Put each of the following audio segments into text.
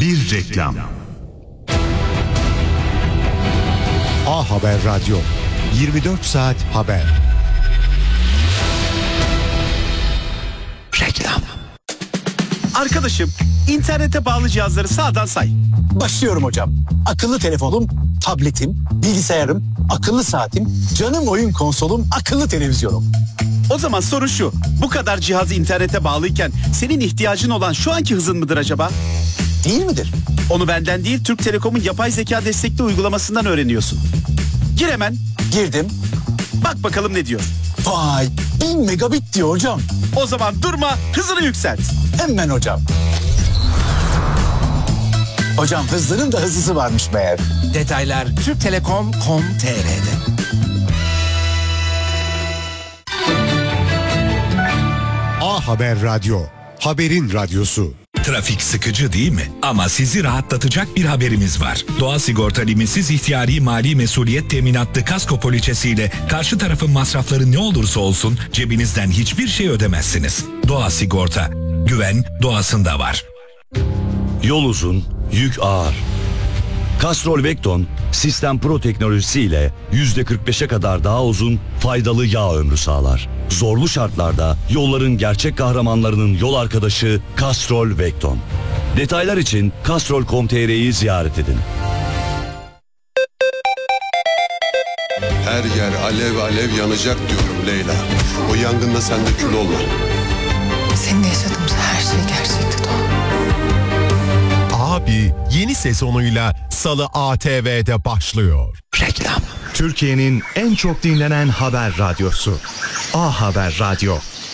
Bir reklam. A Haber Radyo, 24 saat haber. Reklam. Arkadaşım, internete bağlı cihazları sağdan say. Başlıyorum hocam. Akıllı telefonum, tabletim, bilgisayarım, akıllı saatim, canım oyun konsolum, akıllı televizyonum. O zaman soru şu: bu kadar cihaz internete bağlıyken senin ihtiyacın olan şu anki hızın mıdır acaba? Değil midir? Onu benden değil, Türk Telekom'un yapay zeka destekli uygulamasından öğreniyorsun. Gir hemen. Girdim. Bak bakalım ne diyor. Vay, 1000 megabit diyor hocam. O zaman durma, hızını yükselt. Hemen hocam. Hocam hızların da hızlısı varmış meğer. Detaylar turktelekom.com.tr'de. A Haber Radyo, haberin radyosu. Trafik sıkıcı değil mi? Ama sizi rahatlatacak bir haberimiz var. Doğa Sigorta limitsiz ihtiyari mali mesuliyet teminatlı kasko poliçesiyle karşı tarafın masrafları ne olursa olsun cebinizden hiçbir şey ödemezsiniz. Doğa Sigorta. Güven doğasında var. Yol uzun, yük ağır. Castrol Vecton, Sistem Pro teknolojisiyle %45'e kadar daha uzun, faydalı yağ ömrü sağlar. Zorlu şartlarda yolların gerçek kahramanlarının yol arkadaşı Castrol Vecton. Detaylar için castrol.com.tr'yi ziyaret edin. Her yer alev alev yanacak diyorum Leyla. O yangında sen de kül olma. Seninle yaşadığımız her şey gerçekti Doğan. Abi yeni sezonuyla Salı ATV'de başlıyor. Reklam. Türkiye'nin en çok dinlenen haber radyosu. A Haber Radyo.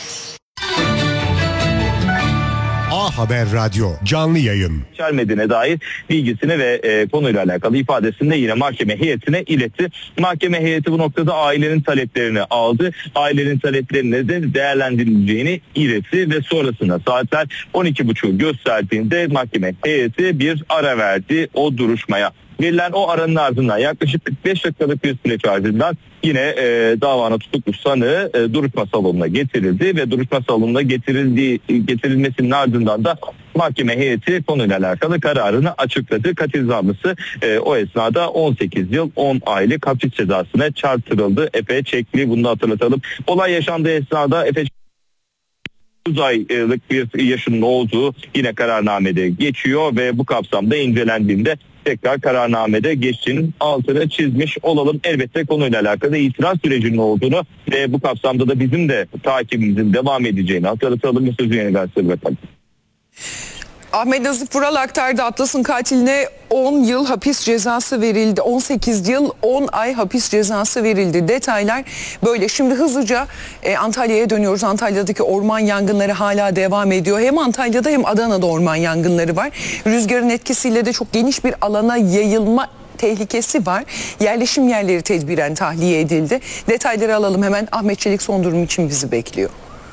A Haber Radyo canlı yayın. İçermediğine dair bilgisini ve konuyla alakalı ifadesini de yine mahkeme heyetine iletti. Mahkeme heyeti bu noktada ailenin taleplerini aldı. Ailenin taleplerine de değerlendirileceğini iletti ve sonrasında saatler 12.30'u gösterdiğinde mahkeme heyeti bir ara verdi o duruşmaya. Verilen o aranın ardından yaklaşık 45 dakikalık bir süreç ardından yine davanın tutuklu sanığı duruşma salonuna getirildi ve duruşma salonuna getirilmesinin ardından da mahkeme heyeti konuyla alakalı kararını açıkladı. Katil zanlısı o esnada 18 yıl 10 aylık hapis cezasına çarptırıldı. Efe Çekli, bunu da hatırlatalım. Olay yaşandığı esnada Efe 9 aylık bir yaşının olduğu yine kararnamede geçiyor ve bu kapsamda incelendiğinde tekrar kararnamede geçtiğinin altını çizmiş olalım. Elbette konuyla alakalı itiraz sürecinin olduğunu ve bu kapsamda da bizim de takibimizin devam edeceğini hatırlatalım ve sözü yeniden size bırakalım. Ahmet Nazif Vural aktardı. Atlas'ın katiline 10 yıl hapis cezası verildi. 18 yıl 10 ay hapis cezası verildi. Detaylar böyle. Şimdi hızlıca Antalya'ya dönüyoruz. Antalya'daki orman yangınları hala devam ediyor. Hem Antalya'da hem Adana'da orman yangınları var. Rüzgarın etkisiyle de çok geniş bir alana yayılma tehlikesi var. Yerleşim yerleri tedbiren tahliye edildi. Detayları alalım hemen. Ahmet Çelik son durum için bizi bekliyor.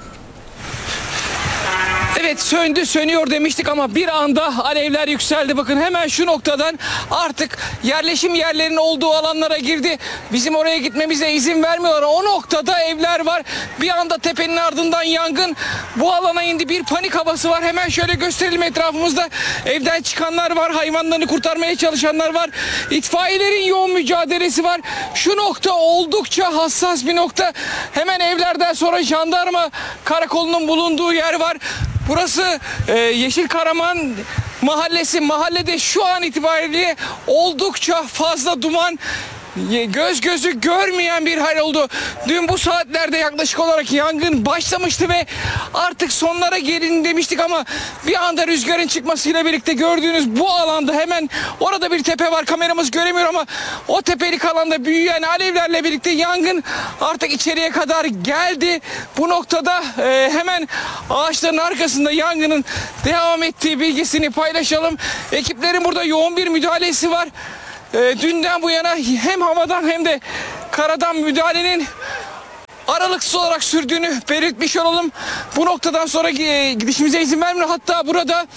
Evet, sönüyor demiştik ama bir anda alevler yükseldi. Bakın hemen şu noktadan artık yerleşim yerlerinin olduğu alanlara girdi. Bizim oraya gitmemize izin vermiyorlar. O noktada evler var. Bir anda tepenin ardından yangın bu alana indi. Bir panik havası var. Hemen şöyle gösterelim etrafımızda. Evden çıkanlar var. Hayvanlarını kurtarmaya çalışanlar var. İtfaiyelerin yoğun mücadelesi var. Şu nokta oldukça hassas bir nokta. Hemen evlerden sonra jandarma karakolunun bulunduğu yer var. Burası Yeşilkaraman mahallesi. Mahallede şu an itibariyle oldukça fazla duman, göz gözü görmeyen bir hal oldu. Dün bu saatlerde yaklaşık olarak yangın başlamıştı ve artık sonlara gelin demiştik ama bir anda rüzgarın çıkmasıyla birlikte gördüğünüz bu alanda hemen orada bir tepe var. Kameramız göremiyor ama o tepelik alanda büyüyen alevlerle birlikte yangın artık içeriye kadar geldi. Bu noktada hemen ağaçların arkasında yangının devam ettiği bilgisini paylaşalım. Ekiplerin burada yoğun bir müdahalesi var. Dünden bu yana hem havadan hem de karadan müdahalenin aralıksız olarak sürdüğünü belirtmiş olalım. Bu noktadan sonra gidişimize izin vermiyor. Hatta burada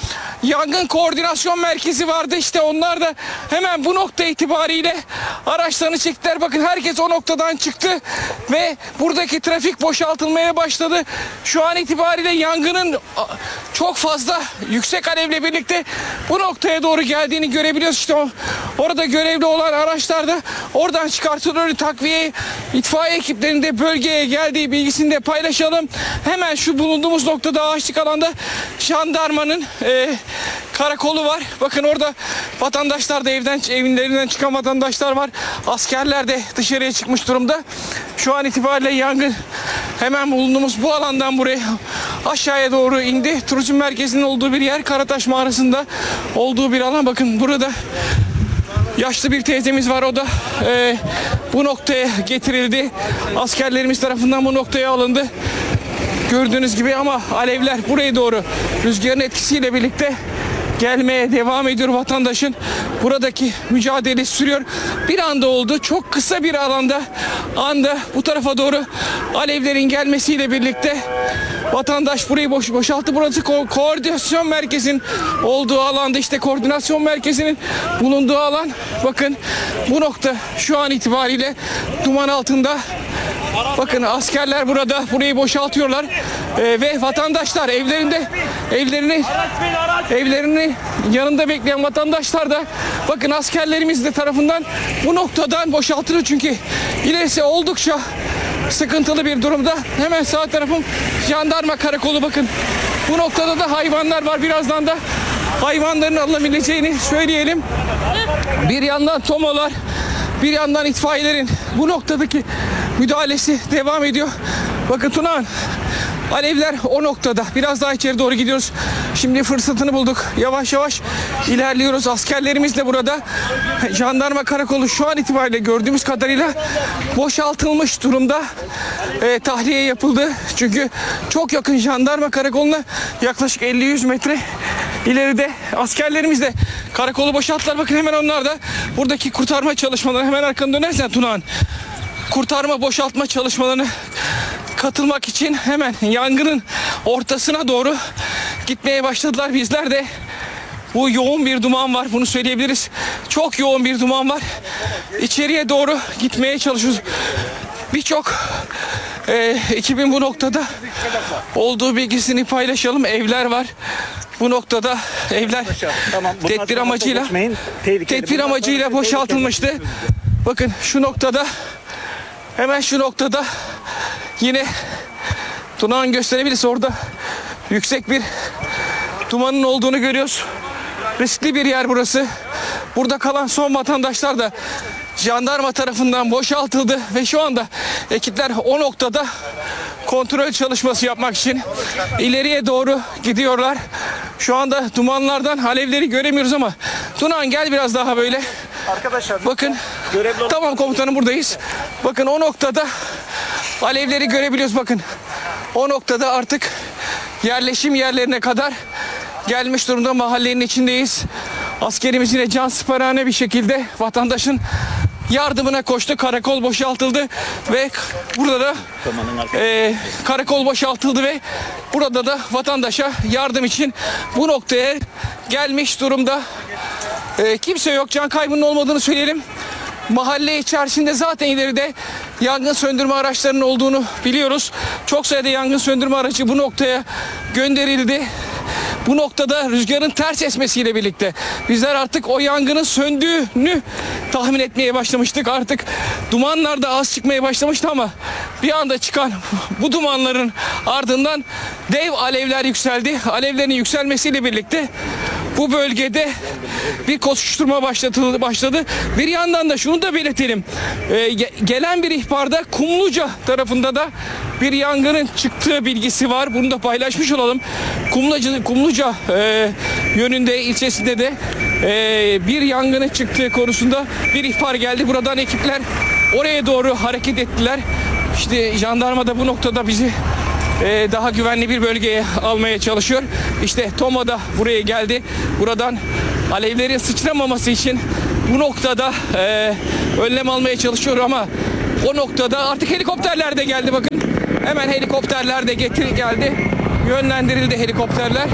yangın koordinasyon merkezi vardı. İşte onlar da hemen bu nokta itibariyle araçlarını çektiler. Bakın herkes o noktadan çıktı ve buradaki trafik boşaltılmaya başladı. Şu an itibariyle yangının çok fazla yüksek alevle birlikte bu noktaya doğru geldiğini görebiliyoruz. İşte orada görevli olan araçlar da oradan çıkartılıyor. Takviye itfaiye ekiplerinin de bölgeye geldiği bilgisini de paylaşalım. Hemen şu bulunduğumuz noktada ağaçlık alanda jandarmanın karakolu var. Bakın orada vatandaşlar da evlerinden çıkan vatandaşlar var. Askerler de dışarıya çıkmış durumda. Şu an itibariyle yangın hemen bulunduğumuz bu alandan buraya aşağıya doğru indi. Turizm merkezinin olduğu bir yer, Karataş mağarasında olduğu bir alan. Bakın burada yaşlı bir teyzemiz var. O da bu noktaya getirildi. Askerlerimiz tarafından bu noktaya alındı. Gördüğünüz gibi ama alevler buraya doğru rüzgarın etkisiyle birlikte gelmeye devam ediyor. Vatandaşın buradaki mücadelesi sürüyor. Bir anda oldu. Çok kısa bir anda bu tarafa doğru alevlerin gelmesiyle birlikte vatandaş burayı boşalttı. Burası koordinasyon merkezinin olduğu alanda, işte koordinasyon merkezinin bulunduğu alan. Bakın bu nokta şu an itibariyle duman altında. Bakın askerler burayı boşaltıyorlar ve vatandaşlar evlerini yanında bekleyen vatandaşlar da bakın askerlerimiz de tarafından bu noktadan boşaltılıyor çünkü ilerisi oldukça sıkıntılı bir durumda. Hemen sağ tarafım jandarma karakolu. Bakın bu noktada da hayvanlar var. Birazdan da hayvanların alınabileceğini söyleyelim. Bir yandan tomalar, bir yandan itfaiyelerin bu noktadaki müdahalesi devam ediyor. Bakın Tunağan, alevler o noktada. Biraz daha içeri doğru gidiyoruz. Şimdi fırsatını bulduk. Yavaş yavaş ilerliyoruz. Askerlerimiz de burada. Jandarma karakolu şu an itibariyle gördüğümüz kadarıyla boşaltılmış durumda. Tahliye yapıldı. Çünkü çok yakın jandarma karakoluna, yaklaşık 50-100 metre ileride askerlerimiz de karakolu boşalttılar. Bakın hemen onlar da buradaki kurtarma çalışmaları, hemen arkanı dönersen Tunağan, kurtarma boşaltma çalışmalarına katılmak için hemen yangının ortasına doğru gitmeye başladılar. Bizler de bu yoğun bir duman var, bunu söyleyebiliriz. Çok yoğun bir duman var. İçeriye doğru gitmeye çalışıyoruz. Birçok ekibin bu noktada olduğu bilgisini paylaşalım. Evler var. Bu noktada evler tedbir amacıyla boşaltılmıştı. Bakın şu noktada, hemen şu noktada yine Tunağan gösterebiliriz. Orada yüksek bir dumanın olduğunu görüyoruz. Riskli bir yer burası. Burada kalan son vatandaşlar da jandarma tarafından boşaltıldı ve şu anda ekipler o noktada kontrol çalışması yapmak için ileriye doğru gidiyorlar. Şu anda dumanlardan alevleri göremiyoruz ama Tunağan gel biraz daha böyle. Arkadaşlar bakın, tamam komutanım, buradayız. Bakın o noktada alevleri görebiliyoruz. Bakın o noktada artık yerleşim yerlerine kadar gelmiş durumda. Mahallenin içindeyiz. Askerimiz yine cansiperane bir şekilde vatandaşın yardımına koştu. Karakol boşaltıldı ve burada da karakol boşaltıldı ve burada da vatandaşa yardım için bu noktaya gelmiş durumda. Kimse yok, can kaybının olmadığını söyleyelim. Mahalle içerisinde zaten ileride yangın söndürme araçlarının olduğunu biliyoruz. Çok sayıda yangın söndürme aracı bu noktaya gönderildi. Bu noktada rüzgarın ters esmesiyle birlikte bizler artık o yangının söndüğünü tahmin etmeye başlamıştık. Artık dumanlar da az çıkmaya başlamıştı ama bir anda çıkan bu dumanların ardından dev alevler yükseldi. Alevlerin yükselmesiyle birlikte bu bölgede bir koşuşturma başladı. Bir yandan da şunu da belirtelim. Gelen bir ihbarda Kumluca tarafında da bir yangının çıktığı bilgisi var. Bunu da paylaşmış olalım. Kumluca yönünde, ilçesinde de bir yangının çıktığı konusunda bir ihbar geldi. Buradan ekipler oraya doğru hareket ettiler. İşte jandarma da bu noktada bizi daha güvenli bir bölgeye almaya çalışıyor. İşte Toma da buraya geldi. Buradan alevlerin sıçramaması için bu noktada önlem almaya çalışıyor ama o noktada artık helikopterler de geldi. Bakın hemen helikopterler de geldi. Yönlendirildi helikopterler.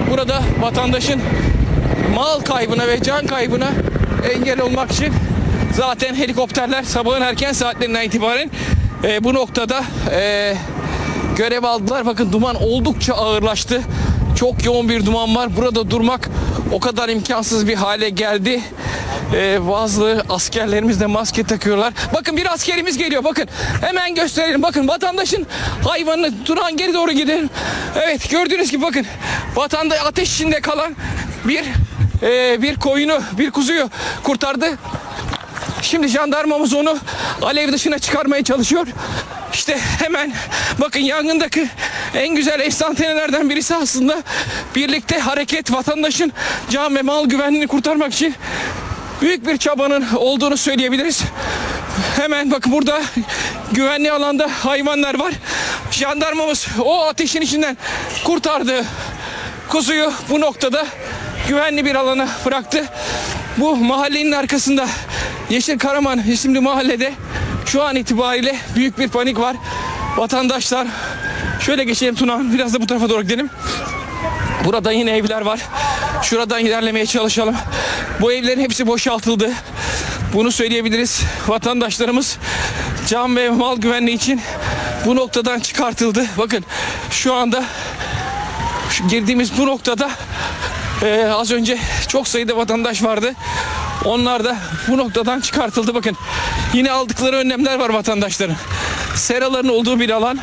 burada vatandaşın mal kaybına ve can kaybına engel olmak için zaten helikopterler sabahın erken saatlerinden itibaren bu noktada görev aldılar. Bakın duman oldukça ağırlaştı. Çok yoğun bir duman var. Burada durmak o kadar imkansız bir hale geldi. Bazı askerlerimiz de maske takıyorlar. Bakın bir askerimiz geliyor. Bakın hemen gösterelim. Bakın vatandaşın hayvanını duran geri doğru gidelim. Evet gördüğünüz gibi bakın vatandaş ateş içinde kalan bir koyunu, bir kuzuyu kurtardı. Şimdi jandarmamız onu alev dışına çıkarmaya çalışıyor. İşte hemen bakın yangındaki en güzel enstantanelerden birisi aslında birlikte hareket, vatandaşın can ve mal güvenliğini kurtarmak için büyük bir çabanın olduğunu söyleyebiliriz. Hemen bakın burada güvenli alanda hayvanlar var. Jandarmamız o ateşin içinden kurtardı kuzuyu bu noktada güvenli bir alana bıraktı. Bu mahallenin arkasında Yeşil Karaman isimli mahallede şu an itibariyle büyük bir panik var. Vatandaşlar şöyle geçelim Tuna, biraz da bu tarafa doğru gidelim. Burada yine evler var. Şuradan ilerlemeye çalışalım. Bu evlerin hepsi boşaltıldı. Bunu söyleyebiliriz. Vatandaşlarımız can ve mal güvenliği için bu noktadan çıkartıldı. Bakın şu anda girdiğimiz bu noktada az önce çok sayıda vatandaş vardı. Onlar da bu noktadan çıkartıldı. Bakın yine aldıkları önlemler var vatandaşların. Seraların olduğu bir alan.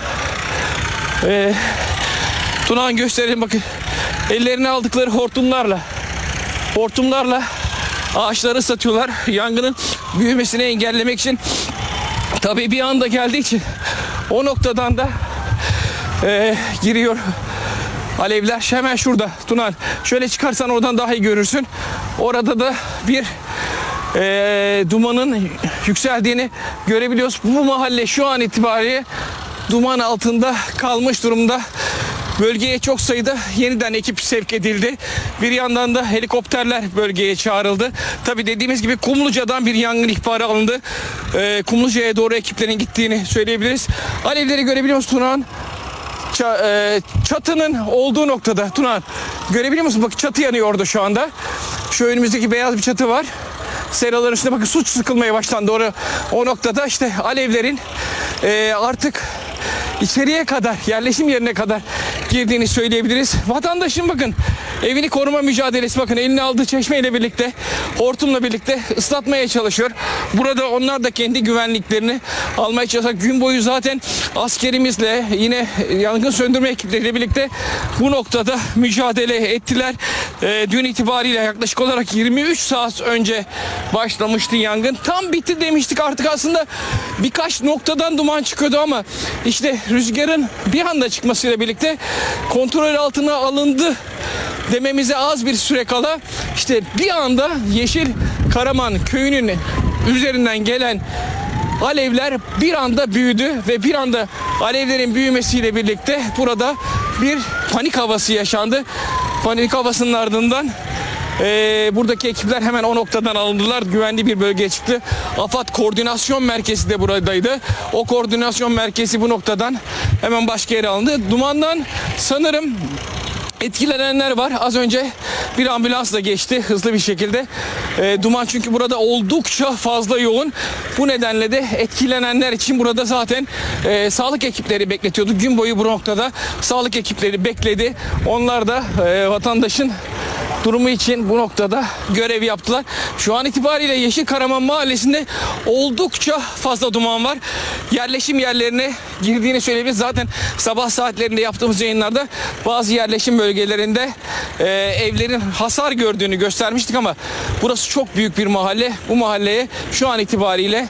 Tunağan gösterelim bakın. Ellerine aldıkları hortumlarla ağaçları ıslatıyorlar. Yangının büyümesini engellemek için. Tabii bir anda geldiği için o noktadan da giriyor alevler. Hemen şurada Tunağan. Şöyle çıkarsan oradan daha iyi görürsün. Orada da bir dumanın yükseldiğini görebiliyoruz. Bu mahalle şu an itibariyle duman altında kalmış durumda. Bölgeye çok sayıda yeniden ekip sevk edildi. Bir yandan da helikopterler bölgeye çağrıldı. Tabii dediğimiz gibi Kumluca'dan bir yangın ihbarı alındı. Kumluca'ya doğru ekiplerin gittiğini söyleyebiliriz. Alevleri görebiliyor musun Tunağan? Çatının olduğu noktada Tunağan görebiliyor musun? Bak çatı yanıyor orada şu anda. Şu önümüzdeki beyaz bir çatı var. Seraların üstüne bakın su sıkılmaya başlandı. Doğru o noktada işte alevlerin artık içeriye kadar, yerleşim yerine kadar girdiğini söyleyebiliriz. Vatandaşın bakın evini koruma mücadelesi, bakın eline aldığı çeşmeyle birlikte, hortumla birlikte ıslatmaya çalışıyor. Burada onlar da kendi güvenliklerini almaya çalışıyor. Gün boyu zaten askerimizle yine yangın söndürme ekipleriyle birlikte bu noktada mücadele ettiler. Dün itibariyle yaklaşık olarak 23 saat önce başlamıştı yangın. Tam bitti demiştik, artık aslında birkaç noktadan duman çıkıyordu ama işte rüzgarın bir anda çıkmasıyla birlikte kontrol altına alındı dememize az bir süre kala işte bir anda Yeşil Karaman köyünün üzerinden gelen alevler bir anda büyüdü ve bir anda alevlerin büyümesiyle birlikte burada bir panik havası yaşandı. Panik havasının ardından buradaki ekipler hemen o noktadan alındılar. Güvenli bir bölgeye çıktı. AFAD Koordinasyon Merkezi de buradaydı. O koordinasyon merkezi bu noktadan hemen başka yere alındı. Dumandan sanırım etkilenenler var. Az önce bir ambulans da geçti hızlı bir şekilde. Duman çünkü burada oldukça fazla yoğun. Bu nedenle de etkilenenler için burada zaten sağlık ekipleri bekletiyordu. Gün boyu bu noktada sağlık ekipleri bekledi. Onlar da vatandaşın durumu için bu noktada görev yaptılar. Şu an itibariyle Yeşil Karaman Mahallesi'nde oldukça fazla duman var. Yerleşim yerlerine girdiğini söyleyebiliriz. Zaten sabah saatlerinde yaptığımız yayınlarda bazı yerleşim bölgelerinde evlerin hasar gördüğünü göstermiştik ama burası çok büyük bir mahalle. Bu mahalleye şu an itibariyle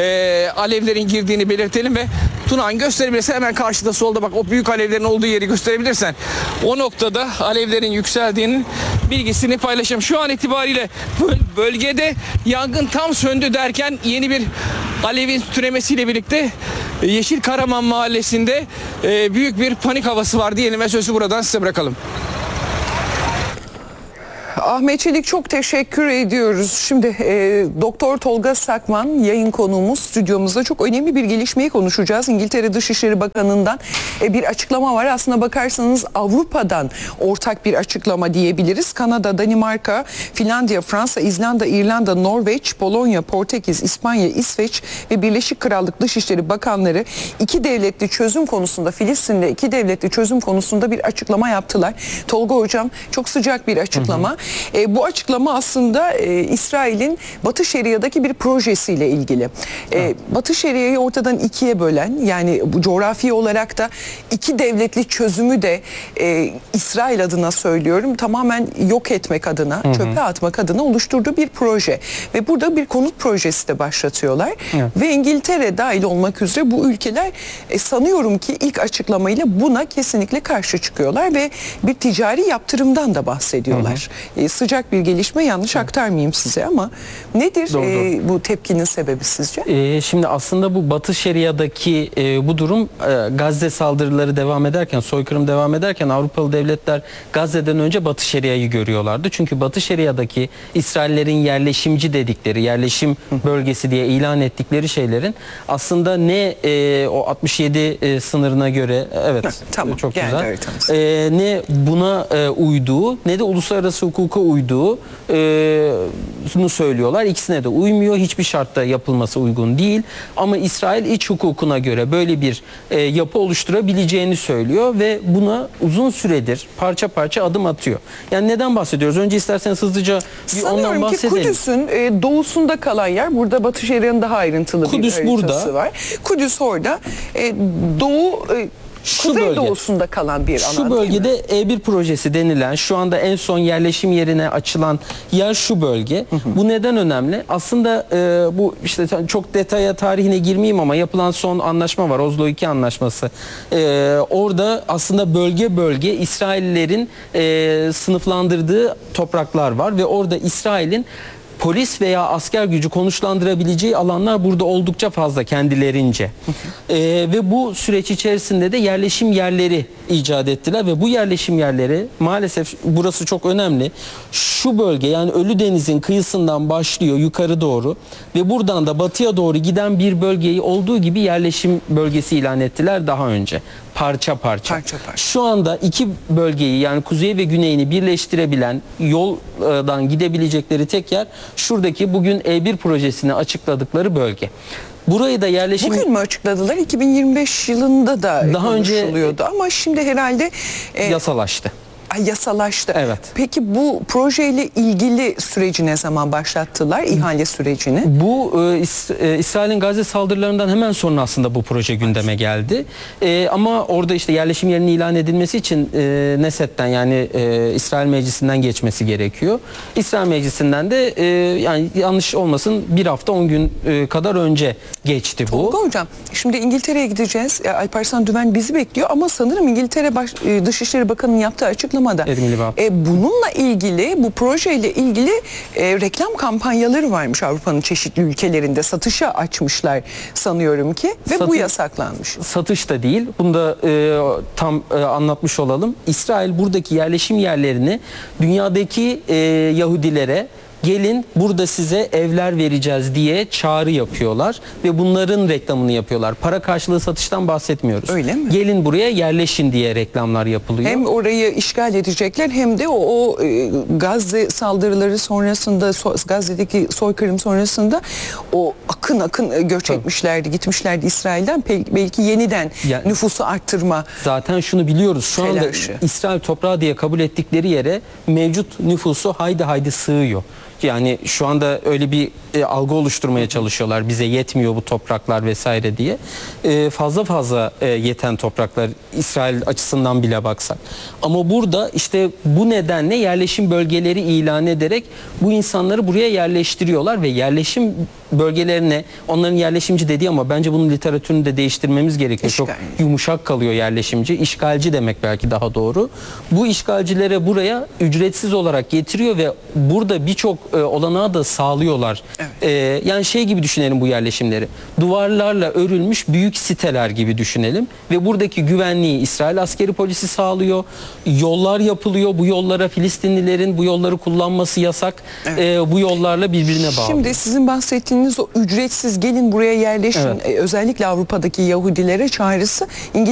alevlerin girdiğini belirtelim ve Tunağan gösterebilirse hemen karşıda solda bak o büyük alevlerin olduğu yeri gösterebilirsen o noktada alevlerin yükseldiğinin bilgisini paylaşalım. Şu an itibariyle bölgede yangın tam söndü derken yeni bir alevin türemesiyle birlikte Yeşil Karaman Mahallesi'nde büyük bir panik havası var diyelim ve sözü buradan size bırakalım. Ahmet Çelik çok teşekkür ediyoruz. Şimdi Doktor Tolga Sakman yayın konuğumuz, stüdyomuzda çok önemli bir gelişmeyi konuşacağız. İngiltere Dışişleri Bakanı'ndan bir açıklama var. Aslına bakarsanız Avrupa'dan ortak bir açıklama diyebiliriz. Kanada, Danimarka, Finlandiya, Fransa, İzlanda, İrlanda, Norveç, Polonya, Portekiz, İspanya, İsveç ve Birleşik Krallık Dışişleri Bakanları iki devletli çözüm konusunda, Filistin'de iki devletli çözüm konusunda bir açıklama yaptılar. Tolga Hocam, çok sıcak bir açıklama. Bu açıklama aslında İsrail'in Batı Şeria'daki bir projesiyle ilgili. Batı Şeria'yı ortadan ikiye bölen, yani bu coğrafi olarak da iki devletli çözümü de İsrail adına söylüyorum, tamamen yok etmek adına, çöpe atmak adına oluşturduğu bir proje. Ve burada bir konut projesi de başlatıyorlar. Ve İngiltere dahil olmak üzere bu ülkeler sanıyorum ki ilk açıklamayla buna kesinlikle karşı çıkıyorlar ve bir ticari yaptırımdan da bahsediyorlar. Sıcak bir gelişme, yanlış aktarmayayım size ama nedir bu tepkinin sebebi sizce? Şimdi aslında bu Batı Şeria'daki bu durum Gazze saldırıları devam ederken, soykırım devam ederken Avrupalı devletler Gazze'den önce Batı Şeria'yı görüyorlardı. Çünkü Batı Şeria'daki İsraillerin yerleşimci dedikleri, yerleşim bölgesi diye ilan ettikleri şeylerin aslında ne o 67 sınırına göre, evet, tamam, çok yani güzel, evet, ne buna uyduğu ne de uluslararası hukuka uyduğu bunu söylüyorlar. İkisine de uymuyor. Hiçbir şartta yapılması uygun değil. Ama İsrail iç hukukuna göre böyle bir yapı oluşturabileceğini söylüyor ve buna uzun süredir parça parça adım atıyor. Yani neden bahsediyoruz? Önce isterseniz hızlıca bir ondan bahsedelim. Sanıyorum ki Kudüs'ün doğusunda kalan yer, burada Batı Şeria'nın daha ayrıntılı Kudüs bir haritası burada var. Kudüs orada, doğu Kuzey doğusunda kalan bir alan. Şu bölgede E1 projesi denilen, şu anda en son yerleşim yerine açılan yer şu bölge. Bu neden önemli? Aslında bu işte çok detaya, tarihine girmeyeyim ama yapılan son anlaşma var. Oslo 2 anlaşması. Orada aslında bölge bölge İsraillerin sınıflandırdığı topraklar var ve orada İsrail'in polis veya asker gücü konuşlandırabileceği alanlar burada oldukça fazla kendilerince. Ve bu süreç içerisinde de yerleşim yerleri icat ettiler ve bu yerleşim yerleri, maalesef burası çok önemli, şu bölge, yani Ölü Deniz'in kıyısından başlıyor yukarı doğru ve buradan da batıya doğru giden bir bölgeyi olduğu gibi yerleşim bölgesi ilan ettiler daha önce. Parça parça. Şu anda iki bölgeyi, yani kuzeyi ve güneyini birleştirebilen, yoldan gidebilecekleri tek yer şuradaki bugün E1 projesini açıkladıkları bölge. Burayı da yerleşim... Bugün mü açıkladılar? 2025 yılında da daha konuşuluyordu ama şimdi herhalde yasalaştı. Yasalaştı. Evet. Peki bu projeyle ilgili süreci ne zaman başlattılar? İhale sürecini? Bu İsrail'in Gazze saldırılarından hemen sonra aslında bu proje gündeme geldi. Ama orada işte yerleşim yerinin ilan edilmesi için Neset'ten, yani İsrail Meclisi'nden geçmesi gerekiyor. İsrail Meclisi'nden de yani yanlış olmasın, bir hafta 10 gün kadar önce geçti bu. Tolga Hocam, şimdi İngiltere'ye gideceğiz. Alparslan Düven bizi bekliyor ama sanırım İngiltere Dışişleri Bakanı'nın yaptığı açıklamada bununla ilgili, bu projeyle ilgili reklam kampanyaları varmış Avrupa'nın çeşitli ülkelerinde, satışa açmışlar sanıyorum ki ve bu yasaklanmış. Satış da değil, bunu da tam anlatmış olalım. İsrail buradaki yerleşim yerlerini dünyadaki Yahudilere, gelin burada size evler vereceğiz diye çağrı yapıyorlar ve bunların reklamını yapıyorlar. Para karşılığı satıştan bahsetmiyoruz. Öyle mi? Gelin buraya yerleşin diye reklamlar yapılıyor. Hem orayı işgal edecekler hem de o Gazze saldırıları sonrasında, Gazze'deki soykırım sonrasında o akın göç etmişlerdi, gitmişlerdi İsrail'den, belki yeniden nüfusu arttırma. Zaten şunu biliyoruz, şu anda İsrail toprağı diye kabul ettikleri yere mevcut nüfusu haydi sığıyor. Yani şu anda öyle bir algı oluşturmaya çalışıyorlar. Bize yetmiyor bu topraklar vesaire diye. Fazla yeten topraklar İsrail açısından bile baksak. Ama burada işte bu nedenle yerleşim bölgeleri ilan ederek bu insanları buraya yerleştiriyorlar ve yerleşim bölgelerine, onların yerleşimci dediği ama bence bunun literatürünü de değiştirmemiz gerekiyor. Çok yumuşak kalıyor yerleşimci. İşgalci demek belki daha doğru. Bu işgalcilere buraya ücretsiz olarak getiriyor ve burada birçok olanağı da sağlıyorlar. Yani şey gibi düşünelim bu yerleşimleri. Duvarlarla örülmüş büyük siteler gibi düşünelim ve buradaki güvenliği İsrail askeri polisi sağlıyor. Yollar yapılıyor. Bu yollara Filistinlilerin bu yolları kullanması yasak. Bu yollarla birbirine bağlı. Şimdi sizin bahsettiğiniz o ücretsiz gelin buraya yerleşin, özellikle Avrupa'daki Yahudilere çağrısı